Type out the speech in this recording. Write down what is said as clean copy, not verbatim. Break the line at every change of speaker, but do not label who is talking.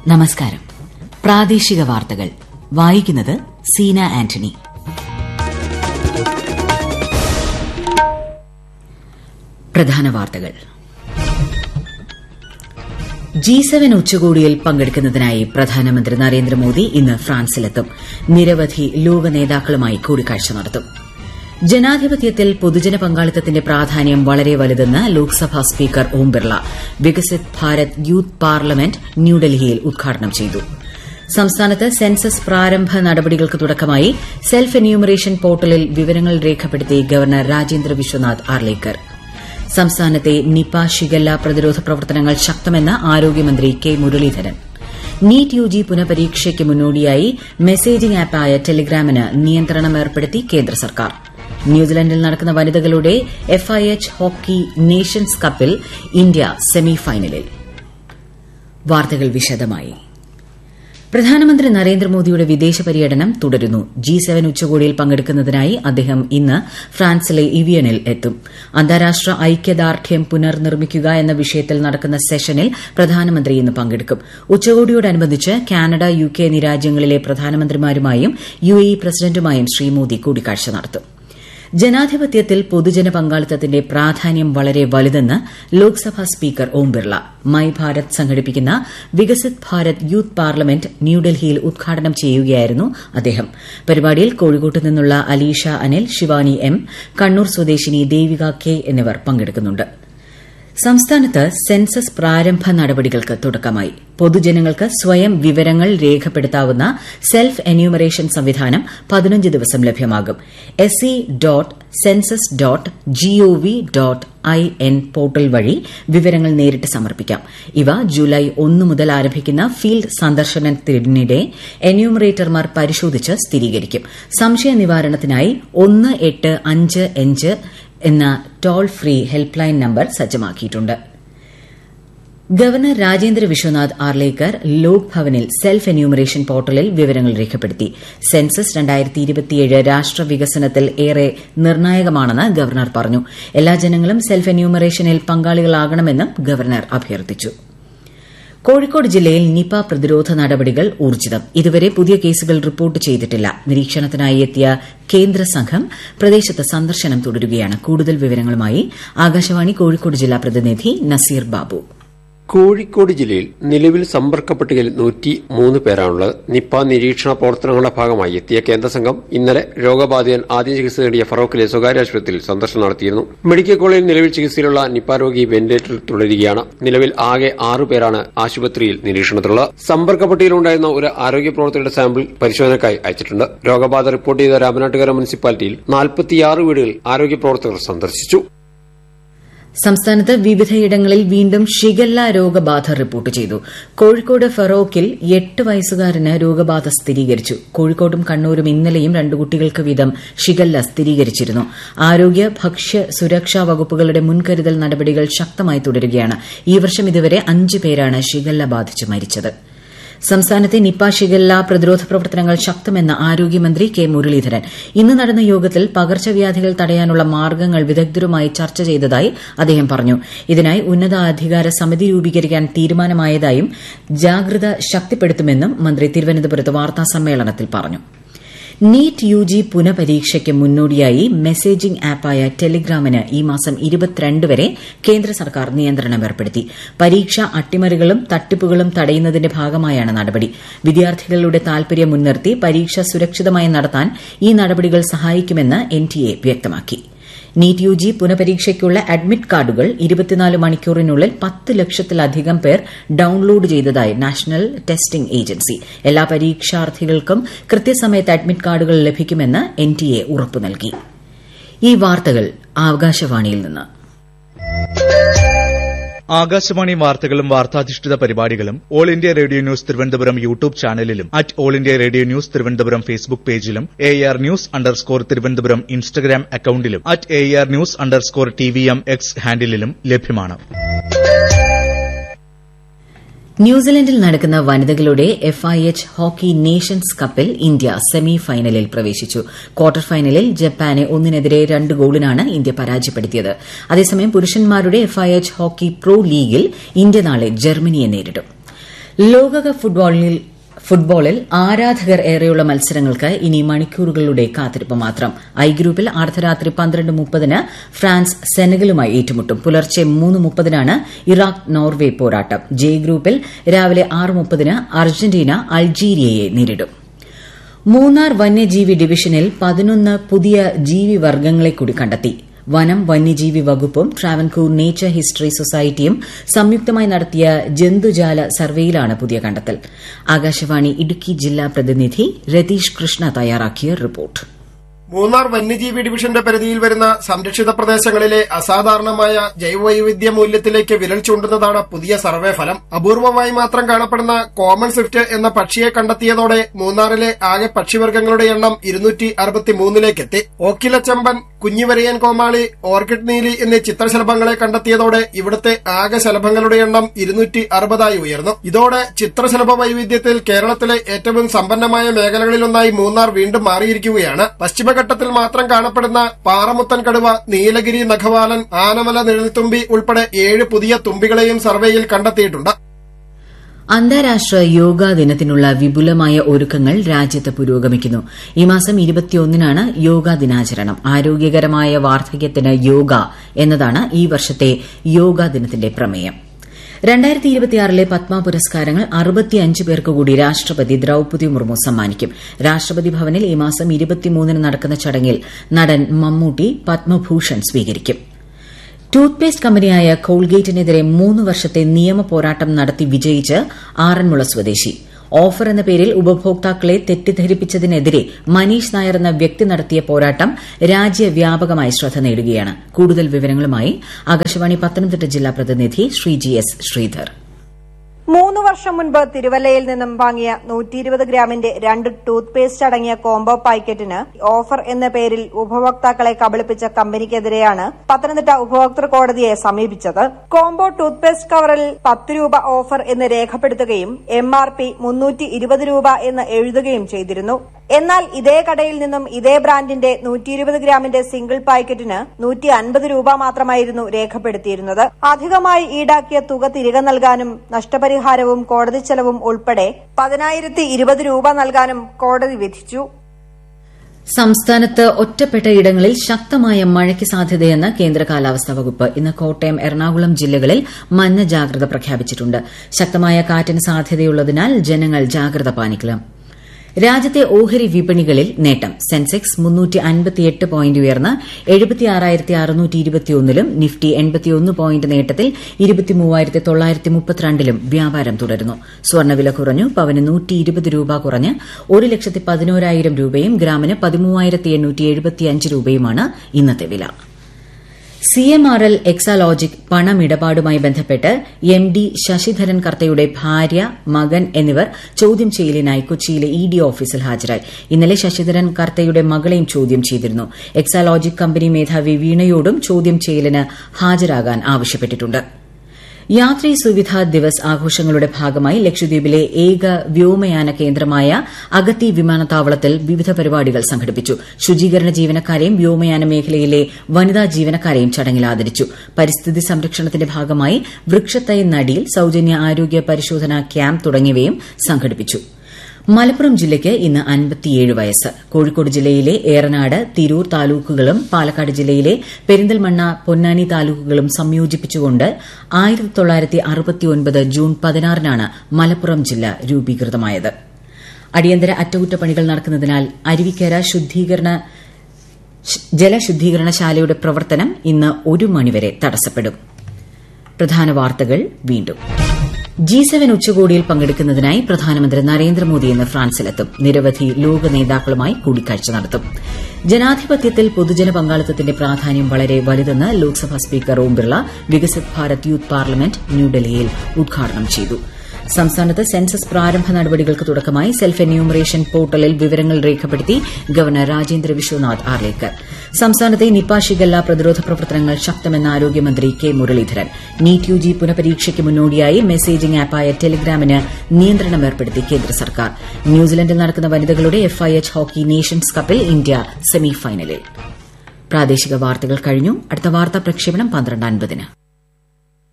നമസ്കാരം. പ്രാദേശിക വാർത്തകൾ വായിക്കുന്നത് സീന ആന്റണി. പ്രധാന വാർത്തകൾ. G7 ഉച്ചകോടിയിൽ പങ്കെടുക്കുന്നതിനായി പ്രധാനമന്ത്രി നരേന്ദ്രമോദി ഇന്ന് ഫ്രാൻസിലെത്തും. നിരവധി ലോക നേതാക്കളുമായി കൂടിക്കാഴ്ച നടത്തും. ജനാധിപത്യത്തിൽ പൊതുജന പങ്കാളിത്തത്തിന്റെ പ്രാധാന്യം വളരെ വലുതെന്ന് Lok Sabha speaker Om Birla Viksit Bharat youth parliament ന്യൂഡൽഹിയിൽ ഉദ്ഘാടനം ചെയ്തു. സംസ്ഥാനത്ത് സെൻസസ് പ്രാരംഭ നടപടികൾക്ക് തുടക്കമായി. സെൽഫ് എന്യൂമറേഷൻ പോർട്ടലിൽ വിവരങ്ങൾ രേഖപ്പെടുത്തി ഗവർണർ രാജേന്ദ്ര വിശ്വനാഥ് ആർലേക്കർ. സംസ്ഥാനത്തെ നിപ ഷിഗല്ല പ്രതിരോധ പ്രവർത്തനങ്ങൾ ശക്തമെന്ന് ആരോഗ്യമന്ത്രി കെ മുരളീധരൻ. നീറ്റ് യുജി പുനഃപരീക്ഷയ്ക്ക് മുന്നോടിയായി മെസ്സേജിംഗ് ആപ്പായ ടെലിഗ്രാമിന് നിയന്ത്രണം ഏർപ്പെടുത്തി കേന്ദ്ര സർക്കാർ. ന്യൂസിലൻഡിൽ നടക്കുന്ന വനിതകളുടെ FIH ഹോക്കി നേഷൻസ് കപ്പിൽ ഇന്ത്യ സെമിഫൈനലിൽ. വാർത്തകൾ വിശദമായി. പ്രധാനമന്ത്രി നരേന്ദ്രമോദിയുടെ വിദേശ പര്യടനം തുടരുന്നു. G7 ഉച്ചകോടിയിൽ പങ്കെടുക്കുന്നതിനായി അദ്ദേഹം ഇന്ന് ഫ്രാൻസിലെ ഇവിയനിൽ എത്തും. അന്താരാഷ്ട്ര ഐക്യദാർഢ്യം പുനർനിർമ്മിക്കുക എന്ന വിഷയത്തിൽ നടക്കുന്ന സെഷനിൽ പ്രധാനമന്ത്രി ഇന്ന് പങ്കെടുക്കും. ഉച്ചകോടിയോടനുബന്ധിച്ച് കാനഡ, UK എന്നീ രാജ്യങ്ങളിലെ പ്രധാനമന്ത്രിമാരുമായും UAE പ്രസിഡന്റുമായും ശ്രീ മോദി കൂടിക്കാഴ്ച നടത്തും. ജനാധിപത്യത്തിൽ പൊതുജന പങ്കാളിത്തത്തിന്റെ പ്രാധാന്യം വളരെ വലുതെന്ന് ലോക്സഭാ സ്പീക്കർ ഓം ബിർള മൈ ഭാരത് സംഘടിപ്പിക്കുന്ന വികസിത് ഭാരത് യൂത്ത് പാർലമെന്റ് ന്യൂഡൽഹിയിൽ ഉദ്ഘാടനം ചെയ്യുകയായിരുന്നു അദ്ദേഹം. പരിപാടിയിൽ കോഴിക്കോട്ട് നിന്നുള്ള അലീഷ അനിൽ, ശിവാനി M, കണ്ണൂർ സ്വദേശിനി ദേവിക K എന്നിവർ പങ്കെടുക്കുന്നുണ്ട്. സംസ്ഥാനത്ത് സെൻസസ് പ്രാരംഭ നടപടികൾക്ക് തുടക്കമായി. പൊതുജനങ്ങൾക്ക് സ്വയം വിവരങ്ങൾ രേഖപ്പെടുത്താവുന്ന സെൽഫ് എന്യൂമറേഷൻ സംവിധാനം 15 ദിവസം ലഭ്യമാകും. se.census.gov.in പോർട്ടൽ വഴി വിവരങ്ങൾ നേരിട്ട് സമർപ്പിക്കാം. ഇവ ജൂലൈ 1 മുതൽ ആരംഭിക്കുന്ന ഫീൽഡ് സന്ദർശനത്തിനിടെ എന്യൂമറേറ്റർമാർ പരിശോധിച്ച് സ്ഥിരീകരിക്കും. സംശയ നിവാരണത്തിനായി 1855 എന്ന toll free help line number സജ്ജമാക്കിയിട്ടുണ്ട്. ഗവർണർ രാജേന്ദ്ര വിശ്വനാഥ് ആർലേക്കർ ലോക് ഭവനിൽ സെൽഫ് എന്യൂമറേഷൻ പോർട്ടലിൽ വിവരങ്ങൾ രേഖപ്പെടുത്തി. സെൻസസ് 2027 രാഷ്ട്ര വികസനത്തിൽ ഏറെ നിർണായകമാണെന്ന് ഗവർണർ പറഞ്ഞു. എല്ലാ ജനങ്ങളും സെൽഫ് എന്യൂമറേഷനിൽ പങ്കാളികളാകണമെന്നും ഗവർണർ അഭ്യർത്ഥിച്ചു. കോഴിക്കോട് ജില്ലയിൽ നിപ പ്രതിരോധ നടപടികൾ ഊർജിതം. ഇതുവരെ പുതിയ കേസുകൾ റിപ്പോർട്ട് ചെയ്തിട്ടില്ല. നിരീക്ഷണത്തിനായി എത്തിയ കേന്ദ്ര സംഘം പ്രദേശത്ത് സന്ദർശനം തുടരുകയാണ്. കൂടുതൽ വിവരങ്ങളുമായി ആകാശവാണി കോഴിക്കോട് ജില്ലാ പ്രതിനിധി നസീർ ബാബു.
കോഴിക്കോട് ജില്ലയിൽ നിലവിൽ സമ്പർക്ക പട്ടികയിൽ 103 പേരാണുള്ളത്. നിപ നിരീക്ഷണ പ്രവർത്തനങ്ങളുടെ ഭാഗമായി എത്തിയ കേന്ദ്ര സംഘം ഇന്നലെ രോഗബാധിതൻ ആദ്യം ചികിത്സ നേടിയ ഫറോക്കിലെ സ്വകാര്യ ആശുപത്രിയിൽ സന്ദർശനം നടത്തിയിരുന്നു. മെഡിക്കൽ കോളേജിൽ നിലവിൽ ചികിത്സയിലുള്ള നിപ രോഗി വെന്റിലേറ്ററിൽ തുടരുകയാണ്. നിലവിൽ ആകെ 6 പേരാണ് ആശുപത്രിയിൽ നിരീക്ഷണത്തിലുള്ളത്. സമ്പർക്ക പട്ടികയിലുണ്ടായിരുന്ന ഒരു ആരോഗ്യ പ്രവർത്തകരുടെ സാമ്പിൾ പരിശോധനയ്ക്കായി അയച്ചിട്ടുണ്ട്. രോഗബാധ റിപ്പോർട്ട് ചെയ്ത രാമനാട്ടുകര മുനിസിപ്പാലിറ്റിയിൽ 46 വീടുകൾ ആരോഗ്യ പ്രവർത്തകർ സന്ദർശിച്ചു.
സംസ്ഥാനത്ത് വിവിധയിടങ്ങളിൽ വീണ്ടും ഷിഗല്ല രോഗബാധ റിപ്പോർട്ട് ചെയ്തു. കോഴിക്കോട് ഫറോക്കിൽ 8 വയസ്സുകാരന് രോഗബാധ സ്ഥിരീകരിച്ചു. കോഴിക്കോടും കണ്ണൂരും ഇന്നലെയും 2 കുട്ടികൾക്ക് വീതം ഷിഗല്ല സ്ഥിരീകരിച്ചിരുന്നു. ആരോഗ്യ ഭക്ഷ്യ സുരക്ഷാ വകുപ്പുകളുടെ മുൻകരുതൽ നടപടികൾ ശക്തമായി തുടരുകയാണ്. ഈ വർഷം ഇതുവരെ 5 പേരാണ് ഷിഗല്ല ബാധിച്ച് മരിച്ചത്. സംസ്ഥാനത്തെ നിപ ഷിഗല്ല പ്രതിരോധ പ്രവർത്തനങ്ങൾ ശക്തമെന്ന് ആരോഗ്യമന്ത്രി കെ മുരളീധരൻ. ഇന്ന് നടന്ന യോഗത്തിൽ പകർച്ചവ്യാധികൾ തടയാനുള്ള മാർഗ്ഗങ്ങൾ വിദഗ്ധരുമായി ചർച്ച ചെയ്തതായി അദ്ദേഹം പറഞ്ഞു. ഇതിനായി ഉന്നതാധികാര സമിതി രൂപീകരിക്കാൻ തീരുമാനമായതായും ജാഗ്രത ശക്തിപ്പെടുത്തുമെന്നും മന്ത്രി തിരുവനന്തപുരത്ത് വാർത്താസമ്മേളനത്തിൽ പറഞ്ഞു. നീറ്റ് യുജി പുനഃപരീക്ഷയ്ക്ക് മുന്നോടിയായി മെസ്സേജിംഗ് ആപ്പായ ടെലിഗ്രാമിന് ഈ മാസം 22 വരെ കേന്ദ്ര സർക്കാർ നിയന്ത്രണം ഏർപ്പെടുത്തി. പരീക്ഷാ അട്ടിമറികളും തട്ടിപ്പുകളും തടയുന്നതിന്റെ ഭാഗമായാണ് നടപടി. വിദ്യാർത്ഥികളുടെ താൽപര്യം മുൻനിർത്തി പരീക്ഷ സുരക്ഷിതമായി നടത്താൻ ഈ നടപടികൾ സഹായിക്കുമെന്ന് NTA വ്യക്തമാക്കി. നീറ്റ് യുജി പുനഃപരീക്ഷയ്ക്കുള്ള അഡ്മിറ്റ് കാർഡുകൾ 24 മണിക്കൂറിനുള്ളിൽ 10 ലക്ഷത്തിലധികം പേർ ഡൌൺലോഡ് ചെയ്തതായി നാഷണൽ ടെസ്റ്റിംഗ് ഏജൻസി. എല്ലാ പരീക്ഷാർത്ഥികൾക്കും കൃത്യസമയത്ത് അഡ്മിറ്റ് കാർഡുകൾ ലഭിക്കുമെന്ന് NTA ഉറപ്പു നൽകി. ഈ വാർത്തകൾ ആകാശവാണിയിൽ നിന്ന്.
ആകാശവാണി വാർത്തകളും വാർത്താധിഷ്ഠിത പരിപാടികളും all India radio news Thiruvananthapuram YouTube ചാനലിലും all India radio news Thiruvananthapuram Facebook പേജിലും AR News_ തിരുവനന്തപുരം ഇൻസ്റ്റഗ്രാം അക്കൌണ്ടിലും AR News_TVM X ഹാൻഡിലും ലഭ്യമാണ്.
ന്യൂസിലൻഡിൽ നടക്കുന്ന വനിതകളുടെ FIH ഹോക്കി നേഷൻസ് കപ്പിൽ ഇന്ത്യ സെമി ഫൈനലിൽ പ്രവേശിച്ചു. ക്വാർട്ടർ ഫൈനലിൽ ജപ്പാനെ 1-2 ഗോളിനാണ് ഇന്ത്യ പരാജയപ്പെടുത്തിയത്. അതേസമയം പുരുഷന്മാരുടെ FIH ഹോക്കി പ്രോ ലീഗിൽ ഇന്ത്യ നാളെ ജർമ്മനിയെ നേരിടും. ലോകകപ്പ് ഫുട്ബോളിൽ ആരാധകർ ഏറെയുള്ള മത്സരങ്ങൾക്ക് ഇനി മണിക്കൂറുകളുടെ കാത്തിരിപ്പ് മാത്രം. ഐ ഗ്രൂപ്പിൽ അർദ്ധരാത്രി 12:30 ഫ്രാൻസ് സെനഗലുമായി ഏറ്റുമുട്ടും. പുലർച്ചെ 3:30 ഇറാഖ് നോർവെ പോരാട്ടം. ജെ ഗ്രൂപ്പിൽ രാവിലെ 6:30 അർജന്റീന അൾജീരിയയെ നേരിടും. മൂന്നാർ വന്യജീവി ഡിവിഷനിൽ 11 പുതിയ ജീവിവർഗ്ഗങ്ങളെ കൂടി കണ്ടെത്തി. വനം വന്യജീവി വകുപ്പും ട്രാവൻകൂർ നേച്ചർ ഹിസ്റ്ററി സൊസൈറ്റിയും സംയുക്തമായി നടത്തിയ ജന്തുജാല സർവേയിലാണ് പുതിയ കണ്ടെത്തൽ. ആകാശവാണി ഇടുക്കി ജില്ലാ പ്രതിനിധി രതീഷ് കൃഷ്ണ തയ്യാറാക്കിയ റിപ്പോർട്ട്.
മൂന്നാർ വന്യജീവി ഡിവിഷന്റെ പരിധിയിൽ വരുന്ന സംരക്ഷിത പ്രദേശങ്ങളിലെ അസാധാരണമായ ജൈവവൈവിധ്യ മൂല്യത്തിലേക്ക് വിരൽ ചൂണ്ടുന്നതാണ് പുതിയ സർവേ ഫലം. അപൂർവമായി മാത്രം കാണപ്പെടുന്ന കോമൺ സ്വിഫ്റ്റ് എന്ന പക്ഷിയെ കണ്ടെത്തിയതോടെ മൂന്നാറിലെ ആകെ പക്ഷിവർഗ്ഗങ്ങളുടെ എണ്ണം 263-ലേക്കെത്തി. ഓക്കിലച്ചമ്പൻ, കുഞ്ഞിവരയൻ കോമാളി, ഓർക്കിഡ് നീലി എന്നീ ചിത്രശലഭങ്ങളെ കണ്ടെത്തിയതോടെ ഇവിടുത്തെ ആകെ ശലഭങ്ങളുടെ എണ്ണം 260 ഉയർന്നു. ഇതോടെ ചിത്രശലഭ വൈവിധ്യത്തിൽ കേരളത്തിലെ ഏറ്റവും സമ്പന്നമായ മേഖലകളിലൊന്നായി മൂന്നാർ വീണ്ടും മാറിയിരിക്കുകയാണ്. പശ്ചിമഘട്ടത്തിൽ മാത്രം കാണപ്പെടുന്ന പാറമുത്തൻ കടുവ, നീലഗിരി നഖവാലൻ, ആനമല നിഴൽത്തുമ്പി ഉൾപ്പെടെ 7 പുതിയ തുമ്പികളെയും സർവേയിൽ കണ്ടെത്തിയിട്ടുണ്ട്.
അന്താരാഷ്ട്ര യോഗാ ദിനത്തിനുള്ള വിപുലമായ ഒരുക്കങ്ങൾ രാജ്യത്ത് പുരോഗമിക്കുന്നു. ഈ മാസം 21-നാണ് യോഗാ ദിനാചരണം. ആരോഗ്യകരമായ വാർദ്ധക്യത്തിന് യോഗ എന്നതാണ് ഈ വർഷത്തെ യോഗാ ദിനത്തിന്റെ പ്രമേയം. 2026 പത്മ പുരസ്കാരങ്ങൾ 65 പേർക്ക് കൂടി രാഷ്ട്രപതി ദ്രൌപദി മുർമു സമ്മാനിക്കും. രാഷ്ട്രപതി ഭവനിൽ ഈ മാസം 23-ന് നടക്കുന്ന ചടങ്ങിൽ നടൻ മമ്മൂട്ടി പത്മഭൂഷൺ സ്വീകരിക്കും. ടൂത്ത് പേസ്റ്റ് കമ്പനിയായ കോൾഗേറ്റിനെതിരെ 3 വർഷത്തെ നിയമ പോരാട്ടം നടത്തി വിജയിച്ച് ആറന്മുള സ്വദേശി. ഓഫർ എന്ന പേരിൽ ഉപഭോക്താക്കളെ തെറ്റിദ്ധരിപ്പിച്ചതിനെതിരെ മനീഷ് നായർ എന്ന വ്യക്തി നടത്തിയ പോരാട്ടം രാജ്യവ്യാപകമായി ശ്രദ്ധ നേടുകയാണ്. കൂടുതൽ വിവരങ്ങളുമായി ആകാശവാണി പത്തനംതിട്ട ജില്ലാ പ്രതിനിധി ശ്രീജി എസ് ശ്രീധർ.
3 വർഷം മുൻപ് തിരുവല്ലയിൽ നിന്നും വാങ്ങിയ 120 ഗ്രാമിന്റെ 2 ടൂത്ത് പേസ്റ്റ് അടങ്ങിയ കോംബോ പാക്കറ്റിന് ഓഫർ എന്ന പേരിൽ ഉപഭോക്താക്കളെ കബളിപ്പിച്ച കമ്പനിക്കെതിരെയാണ് പത്തനംതിട്ട ഉപഭോക്തൃ കോടതിയെ സമീപിച്ചത്. കോംബോ ടൂത്ത് പേസ്റ്റ് കവറിൽ 10 രൂപ ഓഫർ എന്ന് രേഖപ്പെടുത്തുകയും MRP 320 രൂപ എന്ന് എഴുതുകയും ചെയ്തിരുന്നു. എന്നാൽ ഇതേ കടയിൽ നിന്നും ഇതേ ബ്രാൻഡിന്റെ 120 ഗ്രാമിന്റെ സിംഗിൾ പാക്കറ്റിന് 150 രൂപ മാത്രമായിരുന്നു രേഖപ്പെടുത്തിയിരുന്നത്. അധികമായി ഈടാക്കിയ തുക തിരികെ നൽകാനും നഷ്ടപരിഹാരവും കോടതി ചെലവും ഉൾപ്പെടെ 10,020 രൂപ നൽകാനും കോടതി വിധിച്ചു.
സംസ്ഥാനത്ത് ഒറ്റപ്പെട്ട ഇടങ്ങളിൽ ശക്തമായ മഴയ്ക്ക് സാധ്യതയെന്ന് കേന്ദ്ര കാലാവസ്ഥാ വകുപ്പ്. ഇന്ന് കോട്ടയം, എറണാകുളം ജില്ലകളിൽ മഞ്ഞ ജാഗ്രത പ്രഖ്യാപിച്ചിട്ടുണ്ട്. ശക്തമായ കാറ്റിന് സാധ്യതയുള്ളതിനാൽ ജനങ്ങൾ ജാഗ്രത പാലിക്കണം. രാജ്യത്തെ ഓഹരി വിപണികളിൽ നേട്ടം. സെൻസെക്സ് 358 പോയിന്റ് ഉയർന്ന് 76,621-ലും നിഫ്റ്റി 81 പോയിന്റ് നേട്ടത്തിൽ 23,932-ലും വ്യാപാരം തുടരുന്നു. സ്വർണ്ണവില കുറഞ്ഞു. പവന് 120 രൂപ കുറഞ്ഞ് 1,11,000 രൂപയും ഗ്രാമിന് 13,875 രൂപയുമാണ് ഇന്നത്തെ വില. CMRL എക്സാലോജിക് പണമിടപാടുമായി ബന്ധപ്പെട്ട് MD ശശിധരൻ കർത്തയുടെ ഭാര്യ, മകൻ എന്നിവർ ചോദ്യം ചെയ്യലിനായി കൊച്ചിയിലെ ED ഓഫീസിൽ ഹാജരായി. ഇന്നലെ ശശിധരൻ കർത്തയുടെ മകളെയും ചോദ്യം ചെയ്തിരുന്നു. എക്സാലോജിക് കമ്പനി മേധാവി വീണയോടും ചോദ്യം ചെയ്യലിന് ഹാജരാകാൻ ആവശ്യപ്പെട്ടിട്ടുണ്ട്. യാത്രീ സുവിധാ ദിവസ് ആഘോഷങ്ങളുടെ ഭാഗമായി ലക്ഷദ്വീപിലെ ഏക വ്യോമയാന കേന്ദ്രമായ അഗത്തി വിമാനത്താവളത്തിൽ വിവിധ പരിപാടികൾ സംഘടിപ്പിച്ചു. ശുചീകരണ ജീവനക്കാരെയും വ്യോമയാന മേഖലയിലെ വനിതാ ജീവനക്കാരെയും ചടങ്ങിൽ ആദരിച്ചു. പരിസ്ഥിതി സംരക്ഷണത്തിന്റെ ഭാഗമായി വൃക്ഷത്തൈ നടീൽ, സൌജന്യ ആരോഗ്യ പരിശോധനാ ക്യാമ്പ് തുടങ്ങിയവയും സംഘടിപ്പിച്ചു. മലപ്പുറം ജില്ലയ്ക്ക് ഇന്ന് 57 വയസ്സ്. കോഴിക്കോട് ജില്ലയിലെ ഏറനാട്, തിരൂർ താലൂക്കുകളും പാലക്കാട് ജില്ലയിലെ പെരിന്തൽമണ്ണ, പൊന്നാനി താലൂക്കുകളും സംയോജിപ്പിച്ചുകൊണ്ട് 1969 ജൂൺ 16-നാണ് മലപ്പുറം ജില്ല രൂപീകൃതമായത്. അടിയന്തര അറ്റകുറ്റപ്പണികൾ നടക്കുന്നതിനാൽ അരുവിക്കര ജലശുദ്ധീകരണശാലയുടെ പ്രവർത്തനം ഇന്ന് 1 മണിവരെ തടസ്സപ്പെടും. പ്രധാന വാർത്തകൾ വീണ്ടും. G7 ഉച്ചകോടിയിൽ പങ്കെടുക്കുന്നതിനായി പ്രധാനമന്ത്രി നരേന്ദ്രമോദി ഇന്ന് ഫ്രാൻസിലെത്തും. നിരവധി ലോക നേതാക്കളുമായി കൂടിക്കാഴ്ച നടത്തും. ജനാധിപത്യത്തിൽ പൊതുജന പങ്കാളിത്തത്തിന്റെ പ്രാധാന്യം വളരെ വലുതെന്ന് Lok Sabha speaker Om Birla Viksit Bharat youth parliament ന്യൂഡൽഹിയിൽ ഉദ്ഘാടനം ചെയ്തു. സംസ്ഥാനത്ത് സെൻസസ് പ്രാരംഭ നടപടികൾക്ക് തുടക്കമായി. സെൽഫ് എന്യൂമറേഷൻ പോർട്ടലിൽ വിവരങ്ങൾ രേഖപ്പെടുത്തി ഗവർണർ രാജേന്ദ്ര വിശ്വനാഥ് ആർലേക്കർ. സംസ്ഥാനത്തെ നിപ, ഷിഗല്ല പ്രതിരോധ പ്രവർത്തനങ്ങൾ ശക്തമെന്ന് ആരോഗ്യമന്ത്രി കെ മുരളീധരൻ. നീറ്റ് UG പുനഃപരീക്ഷയ്ക്ക് മുന്നോടിയായി മെസ്സേജിംഗ് ആപ്പായ ടെലിഗ്രാമിന് നിയന്ത്രണം ഏർപ്പെടുത്തി കേന്ദ്ര സർക്കാർ. ന്യൂസിലൻഡിൽ നടക്കുന്ന വനിതകളുടെ FIH ഹോക്കി നേഷൻസ് കപ്പിൽ ഇന്ത്യ സെമിഫൈനലിൽ. പ്രാദേശിക വാർത്തകൾ കഴിഞ്ഞു. അടുത്ത വാർത്താ പ്രക്ഷേപണം 12:50-ന്.